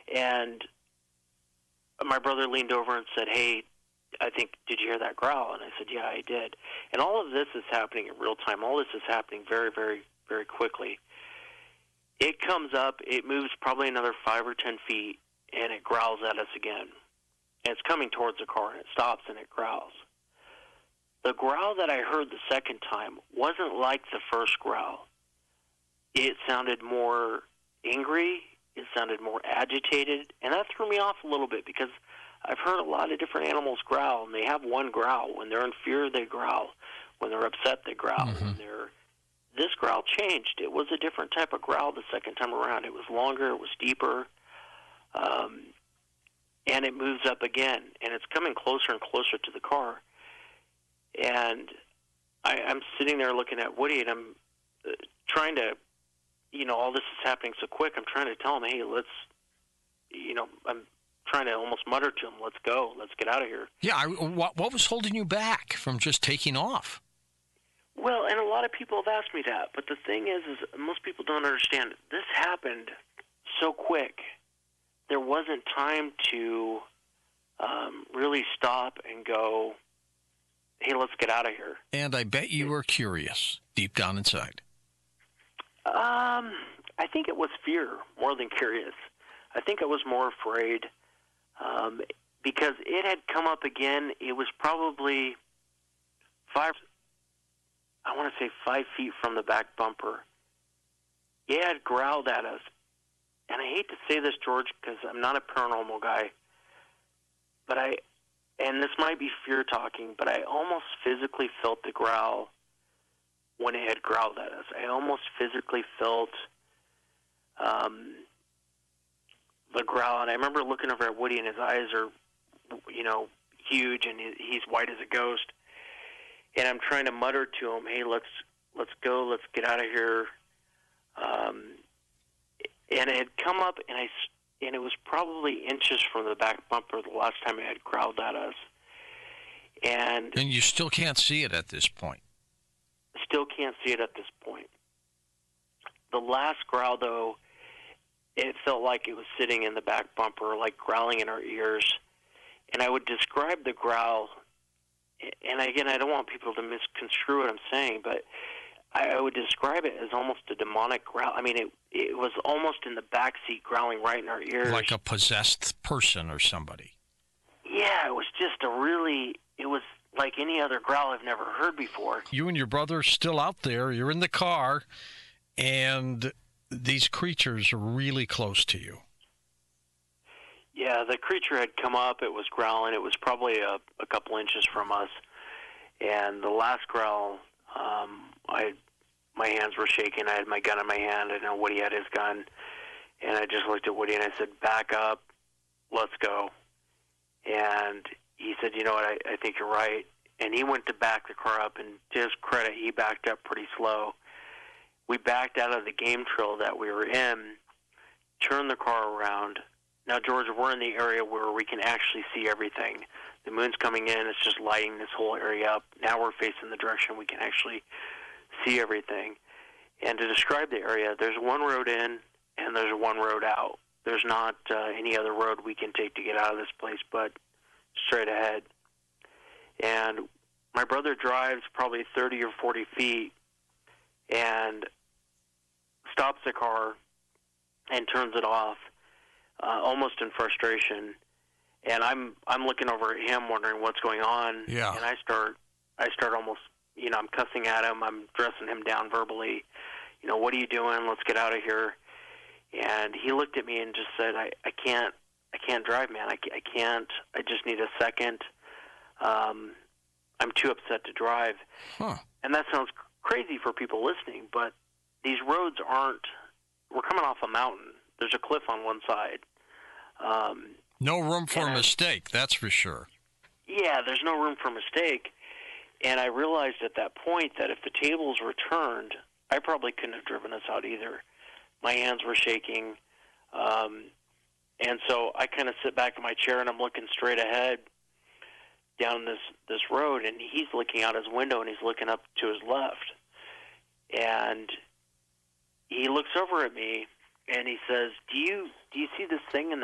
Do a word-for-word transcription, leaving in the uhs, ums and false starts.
And my brother leaned over and said, "Hey, I think, did you hear that growl?" And I said, "Yeah, I did." And all of this is happening in real time. All this is happening very, very, very quickly. It comes up, it moves probably another five or ten feet, and it growls at us again. And it's coming towards the car, and it stops, and it growls. The growl that I heard the second time wasn't like the first growl. It sounded more angry. It sounded more agitated, and that threw me off a little bit because I've heard a lot of different animals growl, and they have one growl. When they're in fear, they growl. When they're upset, they growl. Mm-hmm. When they're This growl changed. It was a different type of growl the second time around. It was longer. It was deeper. Um, and it moves up again, and it's coming closer and closer to the car. And I, I'm sitting there looking at Woody, and I'm uh, trying to, you know, all this is happening so quick. I'm trying to tell him, hey, let's, you know, I'm trying to almost mutter to him, let's go, let's get out of here. Yeah, I, what, what was holding you back from just taking off? Well, and a lot of people have asked me that, but the thing is, is most people don't understand. This happened so quick. There wasn't time to um, really stop and go, hey, let's get out of here. And I bet you were curious deep down inside. Um, I think it was fear more than curious. I think I was more afraid um, because it had come up again. It was probably five... I want to say five feet from the back bumper. It had growled at us. And I hate to say this, George, because I'm not a paranormal guy, but I, and this might be fear talking, but I almost physically felt the growl when it had growled at us. I almost physically felt um, the growl. And I remember looking over at Woody, and his eyes are, you know, huge, and he's white as a ghost. And I'm trying to mutter to him, hey, let's let's go, let's get out of here. Um, and it had come up, and I, and it was probably inches from the back bumper the last time it had growled at us. And and you still can't see it at this point. Still can't see it at this point. The last growl, though, it felt like it was sitting in the back bumper, like growling in our ears. And I would describe the growl. And again, I don't want people to misconstrue what I'm saying, but I would describe it as almost a demonic growl. I mean, it it was almost in the backseat growling right in our ears. Like a possessed person or somebody. Yeah, it was just a really, it was like any other growl I've never heard before. You and your brother are still out there. You're in the car, and these creatures are really close to you. Yeah, the creature had come up. It was growling. It was probably a, a couple inches from us. And the last growl, um, I my hands were shaking. I had my gun in my hand. I know Woody had his gun. And I just looked at Woody and I said, back up. Let's go. And he said, you know what, I, I think you're right. And he went to back the car up. And to his credit, he backed up pretty slow. We backed out of the game trail that we were in, turned the car around. Now, George, we're in the area where we can actually see everything. The moon's coming in. It's just lighting this whole area up. Now we're facing the direction we can actually see everything. And to describe the area, there's one road in and there's one road out. There's not uh, any other road we can take to get out of this place but straight ahead. And my brother drives probably thirty or forty feet and stops the car and turns it off. Uh, almost in frustration, and I'm I'm looking over at him, wondering what's going on. Yeah. And I start I start almost, you know, I'm cussing at him. I'm dressing him down verbally. You know, what are you doing? Let's get out of here. And he looked at me and just said, I, I can't I can't drive, man. I, I can't. I just need a second. Um, I'm too upset to drive. Huh. And that sounds crazy for people listening, but these roads aren't. We're coming off a mountain. There's a cliff on one side. Um, no room for a I, mistake, that's for sure. Yeah, there's no room for mistake. And I realized at that point that if the tables were turned, I probably couldn't have driven us out either. My hands were shaking. Um, and so I kind of sit back in my chair and I'm looking straight ahead down this, this road, and he's looking out his window and he's looking up to his left. And he looks over at me and he says, do you do you see this thing in the